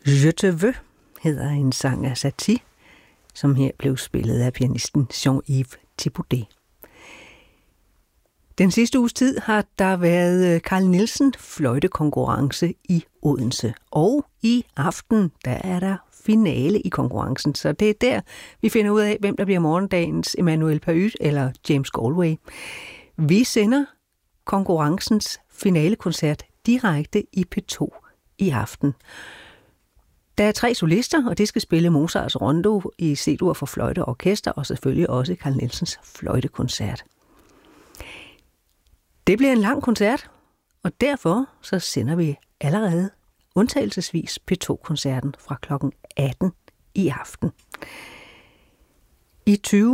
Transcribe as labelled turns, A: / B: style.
A: Je te veux hedder en sang af Satie, som her blev spillet af pianisten Jean-Yves Thibaudet. Den sidste uges tid har der været Carl Nielsen fløjtekonkurrence i Odense, og i aften der er der finale i konkurrencen, så det er der, vi finder ud af, hvem der bliver morgendagens Emmanuel Pahud eller James Galway. Vi sender konkurrencens finalekoncert direkte i P2 i aften. Der er 3 solister, og det skal spille Mozarts Rondo i C-dur for fløjte og orkester, og selvfølgelig også Carl Nielsens fløjtekoncert. Det bliver en lang koncert, og derfor så sender vi allerede undtagelsesvis P2-koncerten fra kl. 18 i aften. I